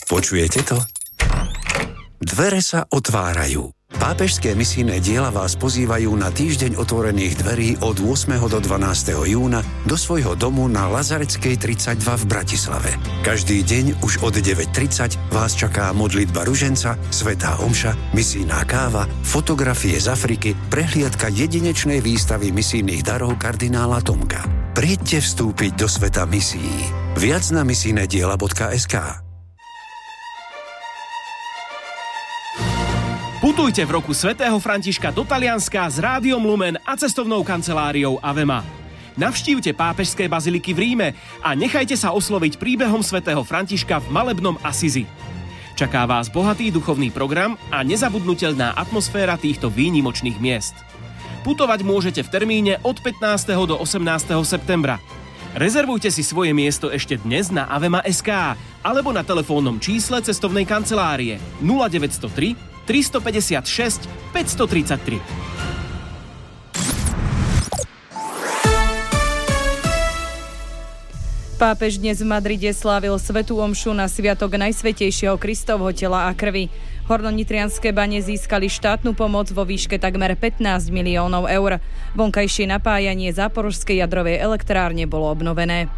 Počujete to? Dvere sa otvárajú. Pápežské misijné diela vás pozývajú na týždeň otvorených dverí od 8. do 12. júna do svojho domu na Lazareckej 32 v Bratislave. Každý deň už od 9:30 vás čaká modlitba ruženca, svätá omša, misijná káva, fotografie z Afriky, prehliadka jedinečnej výstavy misijných darov kardinála Tomka. Príďte vstúpiť do sveta misií. Viac na misijnediela.sk. Putujte v roku svätého Františka do Talianska s Rádiom Lumen a cestovnou kanceláriou Avema. Navštívte pápežské baziliky v Ríme a nechajte sa osloviť príbehom svätého Františka v malebnom Asizi. Čaká vás bohatý duchovný program a nezabudnutelná atmosféra týchto výnimočných miest. Putovať môžete v termíne od 15. do 18. septembra. Rezervujte si svoje miesto ešte dnes na avema.sk alebo na telefónnom čísle cestovnej kancelárie 0903 356 533. Pápež dnes v Madride slávil svätú omšu na sviatok Najsvätejšieho Kristovho tela a krvi. Hornonitrianske bane získali štátnu pomoc vo výške takmer 15 miliónov eur. Vonkajšie napájanie Záporožskej jadrovej elektrárne bolo obnovené.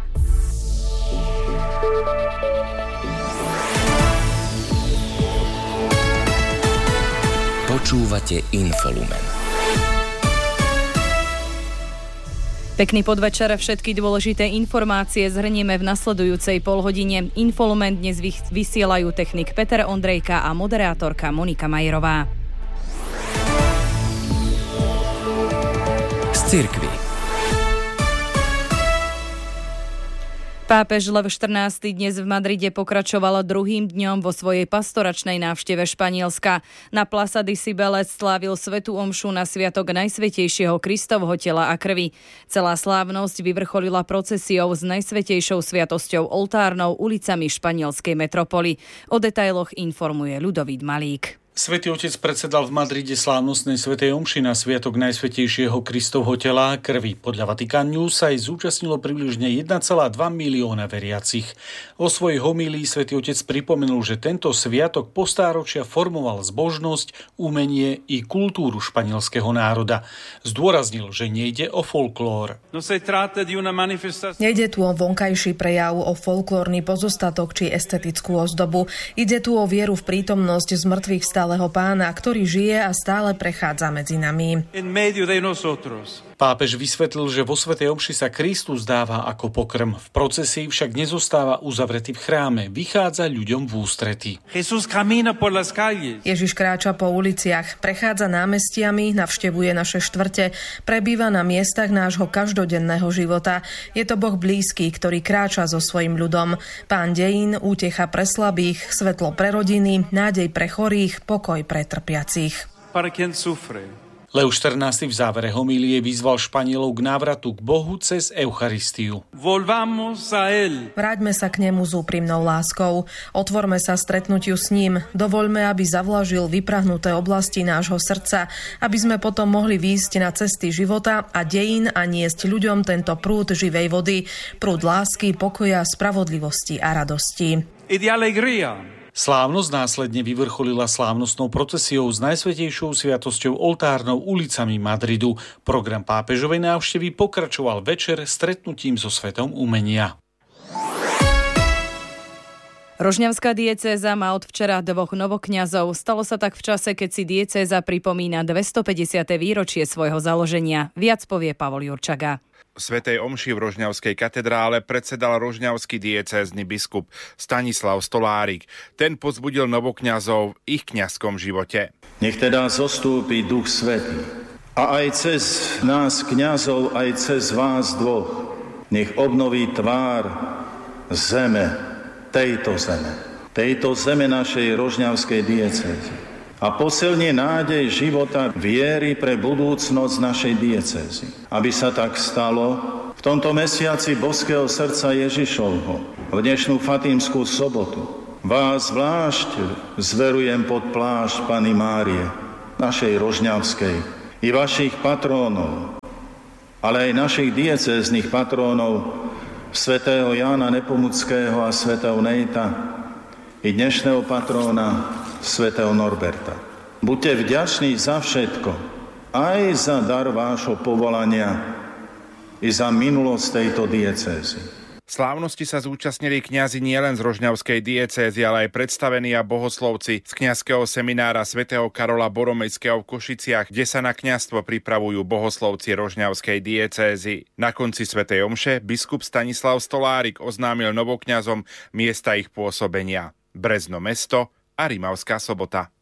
Počúvate Infolumen. Pekný podvečer, všetky dôležité informácie zhrnieme v nasledujúcej polhodine. Infolumen dnes vysielajú technik Peter Ondrejka a moderátorka Monika Majerová. Z cirkvi. Pápež Lev XIV dnes v Madride pokračoval druhým dňom vo svojej pastoračnej návšteve Španielska. Na Plaza de Cibeles slávil svätú omšu na sviatok Najsvätejšieho Kristovho tela a krvi. Celá slávnosť vyvrcholila procesiou s Najsvätejšou sviatosťou oltárnou ulicami španielskej metropoly. O detailoch informuje Ľudovít Malík. Svätý Otec predsedal v Madride slávnostnej svätej omši na sviatok Najsvätejšieho Kristovho tela a krvi. Podľa Vatican News sa aj zúčastnilo približne 1,2 milióna veriacich. Vo svojej homílii Svätý Otec pripomenul, že tento sviatok po stáročia formoval zbožnosť, umenie i kultúru španielského národa. Zdôraznil, že nejde o folklór. Nejde tu o vonkajší prejav, o folklórny pozostatok či estetickú ozdobu. Ide tu o vieru v prítomnosť zmrtvých stáleho Pána, ktorý žije a stále prechádza medzi nami. Pápež vysvetlil, že vo svätej omši sa Kristus dáva ako pokrm. V procesii však nezostáva uzavretý v chráme, vychádza ľuďom v ústrety. Ježiš kráča po uliciach, prechádza námestiami, navštevuje naše štvrte, prebýva na miestach nášho každodenného života. Je to Boh blízky, ktorý kráča so svojím ľudom. Pán dejín, útecha pre slabých, svetlo pre rodiny, nádej pre chorých, pokoj pre trpiacich. Lev XIV v závere homílie vyzval Španielov k návratu k Bohu cez Eucharistiu. Vráťme sa k nemu s úprimnou láskou. Otvorme sa stretnutiu s ním. Dovoľme, aby zavlažil vyprahnuté oblasti nášho srdca, aby sme potom mohli výjsť na cesty života a dejín a niesť ľuďom tento prúd živej vody, prúd lásky, pokoja, spravodlivosti a radosti. Slávnosť následne vyvrcholila slávnostnou procesiou s Najsvätejšou sviatosťou oltárnou ulicami Madridu. Program pápežovej návštevy pokračoval večer stretnutím so svetom umenia. Rožňavská diecéza má od včera 2 novokňazov. Stalo sa tak v čase, keď si diecéza pripomína 250. výročie svojho založenia. Viac povie Pavol Jurčaga. Svätej omši v Rožňavskej katedrále predsedal rožňavský diecézny biskup Stanislav Stolárik. Ten povzbudil novokňazov v ich kňazskom živote. Nech teda zostúpi Duch Svätý a aj cez nás kňazov, aj cez vás dvoch nech obnoví tvár zeme, tejto zeme našej rožňavskej diecézy a posilní nádej života viery pre budúcnosť našej diecézy. Aby sa tak stalo, v tomto mesiaci Božského srdca Ježišovho, v dnešnú Fatímskú sobotu, vás zvlášť zverujem pod plášť Panny Márie, našej rožňavskej, i vašich patrónov, ale aj našich diecéznych patrónov, svätého Jána Nepomuckého a svätého Nejta, i dnešného patróna svätého Norberta. Buďte vďační za všetko, aj za dar vášho povolania i za minulosť tejto diecézy. Slávnosti sa zúčastnili kňazi nielen z Rožňavskej diecézy, ale aj predstavení a bohoslovci z kňazského seminára svätého Karola Boromejského v Košiciach, kde sa na kňazstvo pripravujú bohoslovci Rožňavskej diecézy. Na konci svätej omše biskup Stanislav Stolárik oznámil novokňazom miesta ich pôsobenia: Brezno mesto a Rimavská Sobota.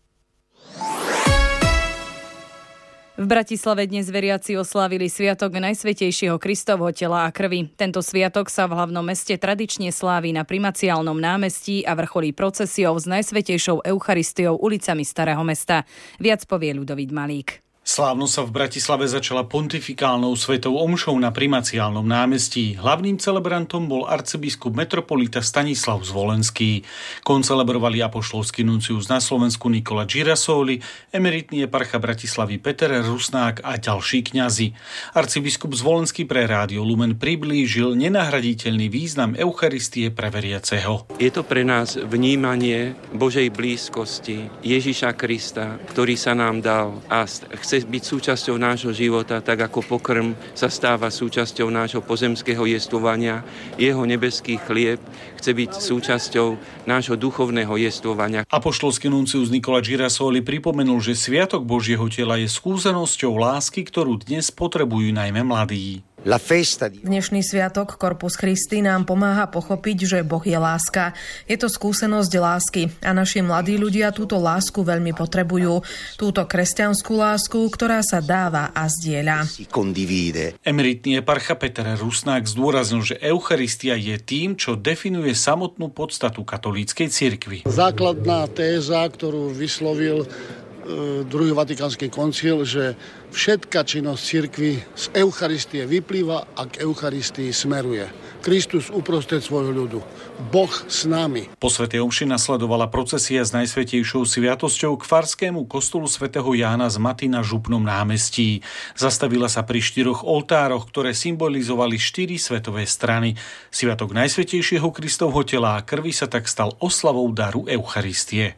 V Bratislave dnes veriaci oslávili sviatok Najsvätejšieho Kristovho tela a krvi. Tento sviatok sa v hlavnom meste tradične slávi na Primaciálnom námestí a vrcholí procesiou s Najsvätejšou Eucharistiou ulicami Starého mesta. Viac povie Ľudovít Malík. Slávnosť sa v Bratislave začala pontifikálnou svetou omšou na Primaciálnom námestí. Hlavným celebrantom bol arcibiskup metropolita Stanislav Zvolenský. Koncelebrovali apoštolský nuncius na Slovensku Nikola Girasoli, emeritný eparcha Bratislavy Peter Rusnák a ďalší kňazi. Arcibiskup Zvolenský pre Rádio Lumen priblížil nenahraditeľný význam Eucharistie pre veriaceho. Je to pre nás vnímanie Božej blízkosti Ježiša Krista, ktorý sa nám dal a chce byť súčasťou nášho života, tak ako pokrm sa stáva súčasťou nášho pozemského jestvovania, jeho nebeský chlieb chce byť súčasťou nášho duchovného jestvovania. Apoštolský nuncius Nikola Girasoli pripomenul, že sviatok Božieho tela je skúsenosťou lásky, ktorú dnes potrebujú najmä mladí. Dnešný sviatok Corpus Christi nám pomáha pochopiť, že Boh je láska. Je to skúsenosť lásky a naši mladí ľudia túto lásku veľmi potrebujú. Túto kresťanskú lásku, ktorá sa dáva a zdieľa. Emeritný eparcha Peter Rusnák zdôraznil, že Eucharistia je tým, čo definuje samotnú podstatu katolíckej cirkvi. Základná téza, ktorú vyslovil druhý Vatikánsky koncil, že všetká činnosť cirkvi z Eucharistie vyplýva a k Eucharistii smeruje. Kristus uprostred svojho ľudu. Boh s nami. Po svätej omši nasledovala procesia s Najsvätejšou sviatosťou k farskému kostolu svätého Jána z Maty na Župnom námestí. Zastavila sa pri 4 oltároch, ktoré symbolizovali 4 svetové strany. Sviatok Najsvätejšieho Kristovho tela a krvi sa tak stal oslavou daru Eucharistie.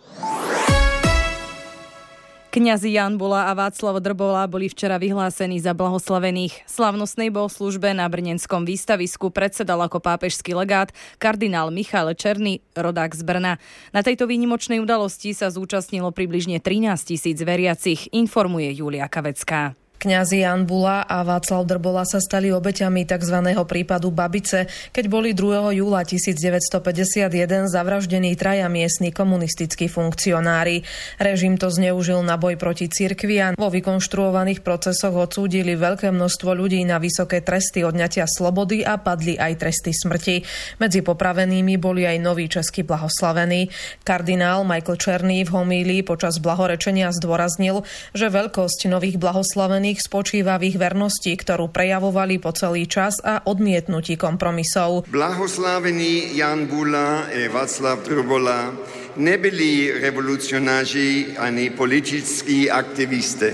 Kňazi Ján Bula a Václav Drbola boli včera vyhlásení za blahoslavených. Slávnostnej bohoslužbe na brněnskom výstavisku predsedal ako pápežský legát kardinál Michal Černý, rodák z Brna. Na tejto výnimočnej udalosti sa zúčastnilo približne 13 000 veriacich, informuje Julia Kavecká. Kňazi Ján Bula a Václav Drbola sa stali obeťami tzv. Prípadu Babice, keď boli 2. júla 1951 zavraždení 3 miestni komunistickí funkcionári. Režim to zneužil na boj proti cirkvi a vo vykonštruovaných procesoch odsúdili veľké množstvo ľudí na vysoké tresty odňatia slobody a padli aj tresty smrti. Medzi popravenými boli aj noví českí blahoslavení. Kardinál Michael Černý v homílii počas blahorečenia zdôraznil, že veľkosť nových blahoslavených spočíva v ich vernosti, ktorú prejavovali po celý čas a odmietnutí kompromisov. Blahoslavení Ján Bula a Václav Drbola nebyli revolucionáři ani politickí aktivisté.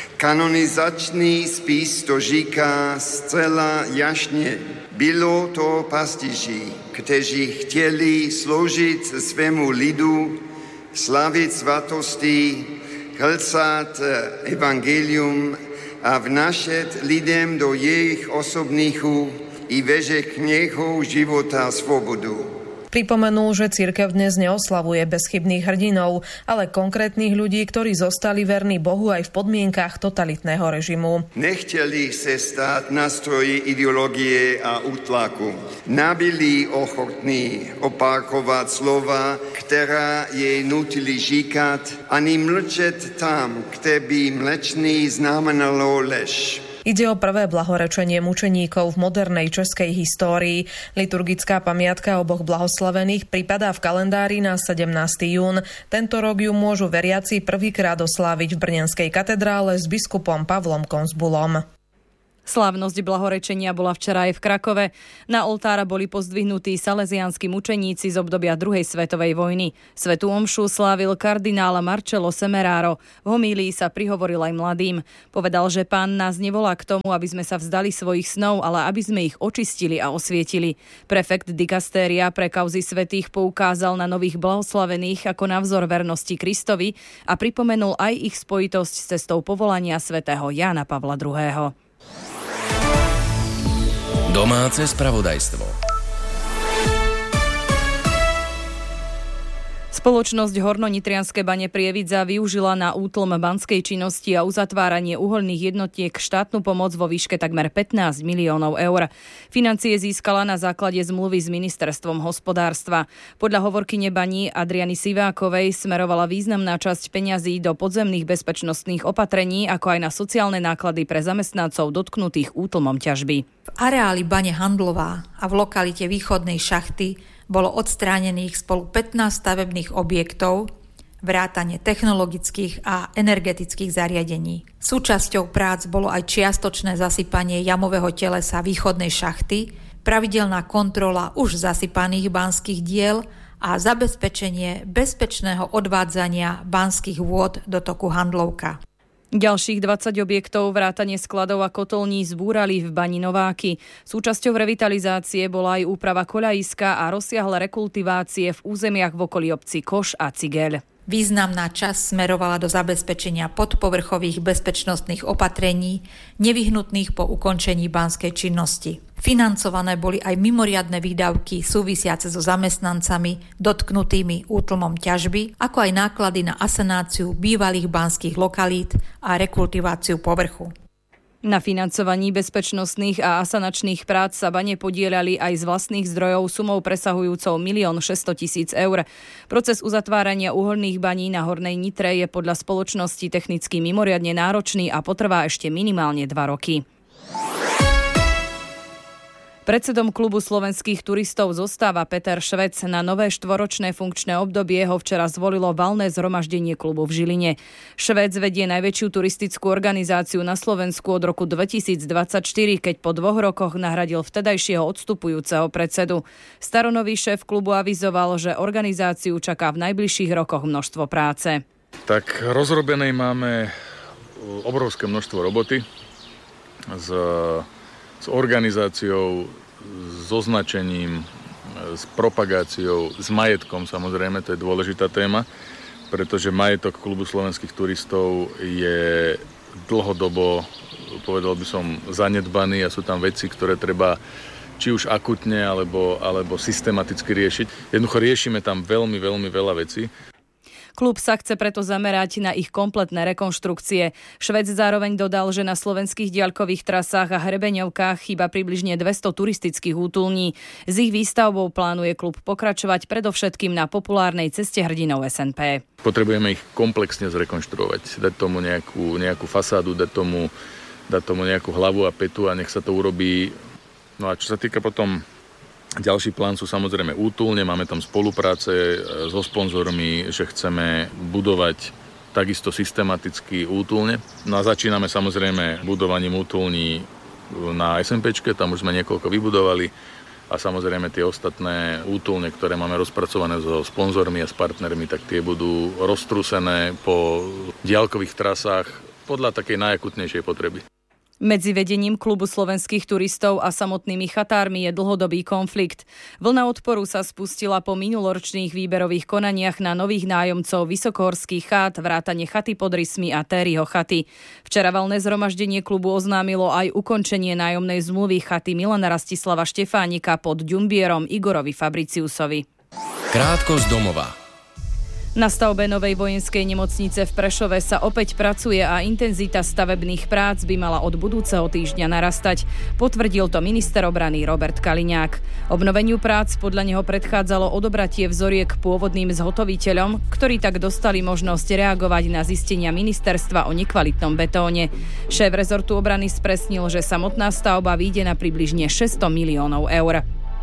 Kanonizační spis to říká zcela jasně. Bylo to pastiži, kteří chtěli sloužit svému lidu, slavit svatosti, hlsat evangelium a vnášet lidem do jejich osobných i veřejných života svobodu. Pripomenul, že cirkev dnes neoslavuje bezchybných hrdinov, ale konkrétnych ľudí, ktorí zostali verní Bohu aj v podmienkach totalitného režimu. Nechtěli se stát nástroji ideologie a útlaku. Nebyli ochotní opakovat slova, která jej nutili říkat, ani mlčet tam, kde by mlčný znamenalo lež. Ide o prvé blahorečenie mučeníkov v modernej českej histórii. Liturgická pamiatka oboch blahoslavených pripadá v kalendári na 17. jún. Tento rok ju môžu veriaci prvýkrát osláviť v brněnskej katedrále s biskupom Pavlom Konzbulom. Slávnosť blahorečenia bola včera aj v Krakove. Na oltára boli pozdvihnutí salesianskí mučeníci z obdobia druhej svetovej vojny. Svätú omšu slávil kardinál Marcello Semeraro. V homílii sa prihovoril aj mladým. Povedal, že Pán nás nevolá k tomu, aby sme sa vzdali svojich snov, ale aby sme ich očistili a osvietili. Prefekt dikastéria pre kauzy svätých poukázal na nových blahoslavených ako na vzor vernosti Kristovi a pripomenul aj ich spojitosť s cestou povolania svätého Jána Pavla II. Domáce spravodajstvo. Spoločnosť Hornonitrianske bane Prievidza využila na útlm banskej činnosti a uzatváranie uhoľných jednotiek štátnu pomoc vo výške takmer 15 miliónov eur. Financie získala na základe zmluvy s ministerstvom hospodárstva. Podľa hovorkyne baní Adriany Sivákovej smerovala významná časť peňazí do podzemných bezpečnostných opatrení, ako aj na sociálne náklady pre zamestnancov dotknutých útlmom ťažby. V areáli bane Handlová a v lokalite východnej šachty bolo odstránených spolu 15 stavebných objektov, vrátane technologických a energetických zariadení. Súčasťou prác bolo aj čiastočné zasypanie jamového telesa východnej šachty, pravidelná kontrola už zasypaných banských diel a zabezpečenie bezpečného odvádzania banských vôd do toku Handlovka. Ďalších 20 objektov vrátane skladov a kotolní zbúrali v bani Nováky. Súčasťou revitalizácie bola aj úprava koľajiska a rozsiahle rekultivácie v územiach v okolí obcí Koš a Cigeľ. Významná časť smerovala do zabezpečenia podpovrchových bezpečnostných opatrení, nevyhnutných po ukončení banskej činnosti. Financované boli aj mimoriadne výdavky súvisiace so zamestnancami dotknutými útlmom ťažby, ako aj náklady na asanáciu bývalých banských lokalít a rekultiváciu povrchu. Na financovaní bezpečnostných a asanačných prác sa bane podieľali aj z vlastných zdrojov sumou presahujúcou 1 600 000 eur. Proces uzatvárania uhoľných baní na Hornej Nitre je podľa spoločnosti technicky mimoriadne náročný a potrvá ešte minimálne 2 roky. Predsedom klubu slovenských turistov zostáva Peter Švec. Na nové štvoročné funkčné obdobie ho včera zvolilo valné zhromaždenie klubu v Žiline. Švec vedie najväčšiu turistickú organizáciu na Slovensku od roku 2024, keď po 2 rokoch nahradil vtedajšieho odstupujúceho predsedu. Staronový šéf klubu avizoval, že organizáciu čaká v najbližších rokoch množstvo práce. Tak rozrobenej máme obrovské množstvo roboty s organizáciou, s označením, s propagáciou, s majetkom, samozrejme, to je dôležitá téma, pretože majetok klubu slovenských turistov je dlhodobo, povedal by som, zanedbaný a sú tam veci, ktoré treba či už akutne, alebo systematicky riešiť. Jednoducho riešime tam veľmi, veľmi veľa vecí. Klub sa chce preto zamerať na ich kompletné rekonštrukcie. Švec zároveň dodal, že na slovenských diaľkových trasách a hrebeňovkách chýba približne 200 turistických útulní. S ich výstavbou plánuje klub pokračovať predovšetkým na populárnej ceste hrdinov SNP. Potrebujeme ich komplexne zrekonštruovať, dať tomu nejakú fasádu, dať tomu nejakú hlavu a petu a nech sa to urobí. No a čo sa týka potom, ďalší plán sú samozrejme útulne, máme tam spolupráce so sponzormi, že chceme budovať takisto systematicky útulne. No a začíname samozrejme budovaním útulní na SNPčke, tam už sme niekoľko vybudovali a samozrejme tie ostatné útulne, ktoré máme rozpracované so sponzormi a s partnermi, tak tie budú roztrúsené po diaľkových trasách podľa takej najakutnejšej potreby. Medzi vedením klubu slovenských turistov a samotnými chatármi je dlhodobý konflikt. Vlna odporu sa spustila po minuloročných výberových konaniach na nových nájomcov vysokohorských chát, vrátane chaty pod Rysmi a Tériho chaty. Včera valné zhromaždenie klubu oznámilo aj ukončenie nájomnej zmluvy chaty Milana Rastislava Štefánika pod Ďumbierom Igorovi Fabriciusovi. Krátko z domova. Na stavbe novej vojenskej nemocnice v Prešove sa opäť pracuje a intenzita stavebných prác by mala od budúceho týždňa narastať. Potvrdil to minister obrany Robert Kaliňák. Obnoveniu prác podľa neho predchádzalo odobratie vzoriek pôvodným zhotoviteľom, ktorí tak dostali možnosť reagovať na zistenia ministerstva o nekvalitnom betóne. Šéf rezortu obrany spresnil, že samotná stavba vyjde na približne 600 miliónov eur.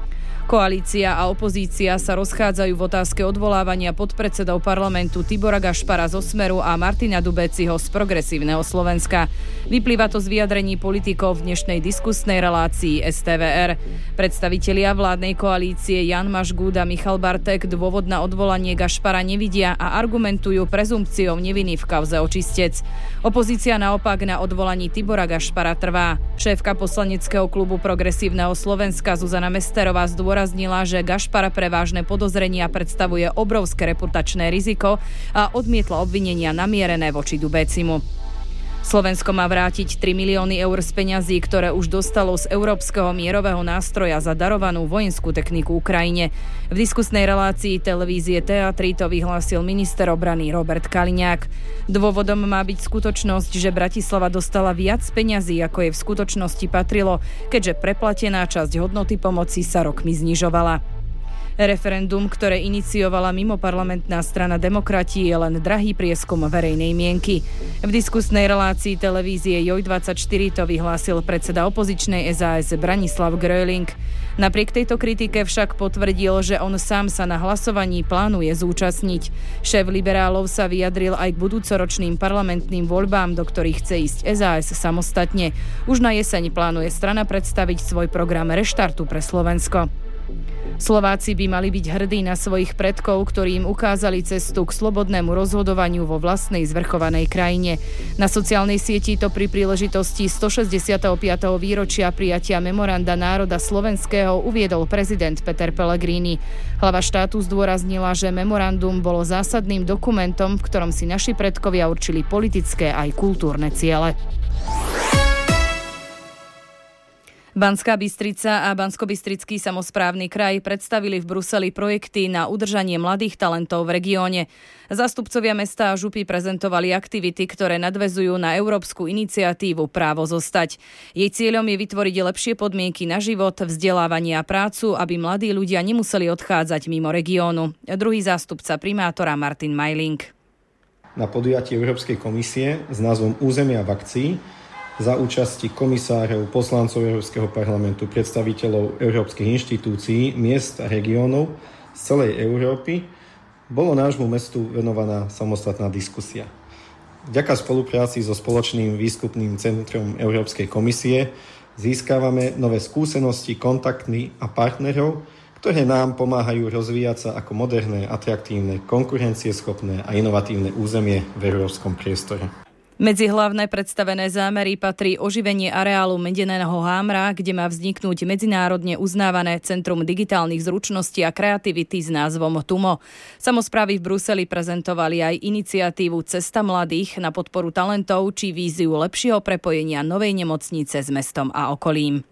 Koalícia a opozícia sa rozchádzajú v otázke odvolávania podpredsedov parlamentu Tibora Gašpara zo Smeru a Martina Dubeciho z Progresívneho Slovenska. Vyplýva to z vyjadrení politikov v dnešnej diskusnej relácii STVR. Predstavitelia vládnej koalície Jan Mažgúd a Michal Bartek dôvod na odvolanie Gašpara nevidia a argumentujú prezumpciou neviny v kauze Očistec. Opozícia naopak na odvolaní Tibora Gašpara trvá. Šéfka poslaneckého klubu Progresívneho Slovenska Zuzana Mesterová zdôraznila, že Gašpar pre vážne podozrenia predstavuje obrovské reputačné riziko a odmietla obvinenia namierené voči Dubecimu. Slovensko má vrátiť 3 milióny eur z peňazí, ktoré už dostalo z Európskeho mierového nástroja za darovanú vojenskú techniku Ukrajine. V diskusnej relácii televízie Teatry to vyhlásil minister obrany Robert Kaliňák. Dôvodom má byť skutočnosť, že Bratislava dostala viac peňazí, ako jej v skutočnosti patrilo, keďže preplatená časť hodnoty pomoci sa rokmi znižovala. Referendum, ktoré iniciovala mimoparlamentná strana Demokrati, je len drahý prieskum verejnej mienky. V diskusnej relácii televízie Joj24 to vyhlásil predseda opozičnej SAS Branislav Gröling. Napriek tejto kritike však potvrdil, že on sám sa na hlasovaní plánuje zúčastniť. Šéf liberálov sa vyjadril aj k budúcoročným parlamentným voľbám, do ktorých chce ísť SAS samostatne. Už na jeseň plánuje strana predstaviť svoj program Reštartu pre Slovensko. Slováci by mali byť hrdí na svojich predkov, ktorí im ukázali cestu k slobodnému rozhodovaniu vo vlastnej zvrchovanej krajine. Na sociálnej sieti to pri príležitosti 165. výročia prijatia memoranda národa slovenského uviedol prezident Peter Pellegrini. Hlava štátu zdôraznila, že memorandum bolo zásadným dokumentom, v ktorom si naši predkovia určili politické aj kultúrne ciele. Banská Bystrica a Banskobystrický samosprávny kraj predstavili v Bruseli projekty na udržanie mladých talentov v regióne. Zástupcovia mesta a župy prezentovali aktivity, ktoré nadväzujú na európsku iniciatívu Právo zostať. Jej cieľom je vytvoriť lepšie podmienky na život, vzdelávanie a prácu, aby mladí ľudia nemuseli odchádzať mimo regiónu. Druhý zástupca primátora Martin Majling. Na podujatí Európskej komisie s názvom Územia v akcii za účasti komisárov, poslancov Európskeho parlamentu, predstaviteľov európskych inštitúcií, miest a regiónov z celej Európy bolo nášmu mestu venovaná samostatná diskusia. Vďaka spolupráci so spoločným výskupným centrom Európskej komisie získavame nové skúsenosti, kontakty a partnerov, ktoré nám pomáhajú rozvíjať sa ako moderné, atraktívne, konkurencieschopné a inovatívne územie v európskom priestore. Medzi hlavné predstavené zámery patrí oživenie areálu Medeného Hámra, kde má vzniknúť medzinárodne uznávané Centrum digitálnych zručností a kreativity s názvom TUMO. Samosprávy v Bruseli prezentovali aj iniciatívu Cesta mladých na podporu talentov či víziu lepšieho prepojenia novej nemocnice s mestom a okolím.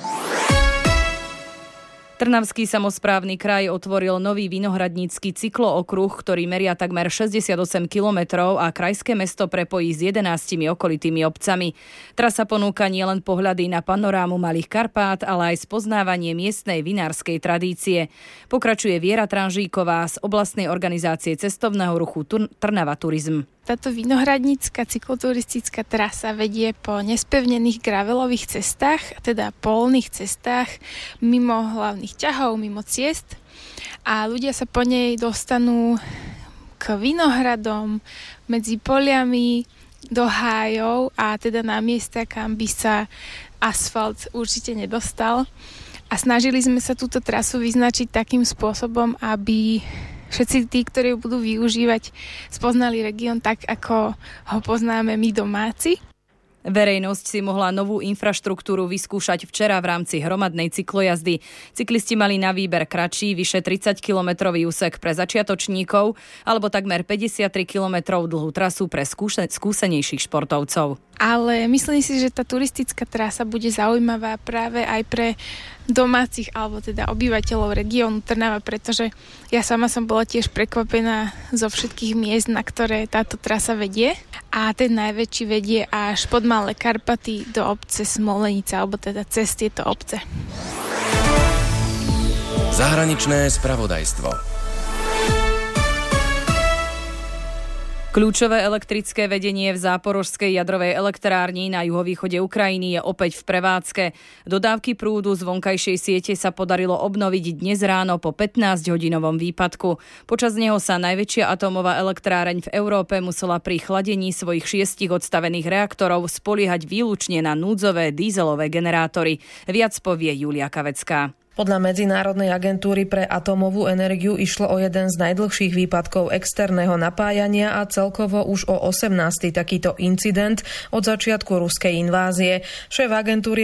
Trnavský samosprávny kraj otvoril nový vinohradnícky cyklookruh, ktorý meria takmer 68 kilometrov a krajské mesto prepojí s 11 okolitými obcami. Trasa ponúka nielen pohľady na panorámu Malých Karpát, ale aj spoznávanie miestnej vinárskej tradície. Pokračuje Viera Tranžíková z oblastnej organizácie cestovného ruchu Trnava Turizm. Táto vinohradnícka cykloturistická trasa vedie po nespevnených gravelových cestách, teda polných cestách, mimo hlavných ťahov, mimo ciest. A ľudia sa po nej dostanú k vinohradom, medzi poliami, do hájov a teda na miesta, kam by sa asfalt určite nedostal. A snažili sme sa túto trasu vyznačiť takým spôsobom, aby všetci tí, ktorí ju budú využívať, spoznali región tak, ako ho poznáme my domáci. Verejnosť si mohla novú infraštruktúru vyskúšať včera v rámci hromadnej cyklojazdy. Cyklisti mali na výber kratší, vyše 30-kilometrový úsek pre začiatočníkov alebo takmer 53 kilometrov dlhú trasu pre skúsenejších športovcov. Ale myslím si, že tá turistická trasa bude zaujímavá práve aj pre domácich alebo teda obyvateľov regiónu Trnava, pretože ja sama som bola tiež prekvapená zo všetkých miest, na ktoré táto trasa vedie. A ten najväčší vedie až pod Malé Karpaty do obce Smolenica, alebo teda cez tieto obce. Zahraničné spravodajstvo. Kľúčové elektrické vedenie v Záporožskej jadrovej elektrárni na juhovýchode Ukrajiny je opäť v prevádzke. Dodávky prúdu z vonkajšej siete sa podarilo obnoviť dnes ráno po 15-hodinovom výpadku. Počas neho sa najväčšia atómová elektráreň v Európe musela pri chladení svojich 6 odstavených reaktorov spoliehať výlučne na núdzové dízelové generátory. Viac povie Julia Kavecká. Podľa Medzinárodnej agentúry pre atómovú energiu išlo o jeden z najdlhších výpadkov externého napájania a celkovo už o 18. takýto incident od začiatku ruskej invázie. Šéf agentúry